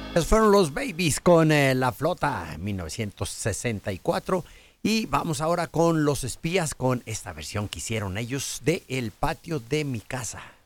Esos fueron los Babies con La Flota 1964. Y vamos ahora con Los Espías con esta versión que hicieron ellos de El patio de mi casa.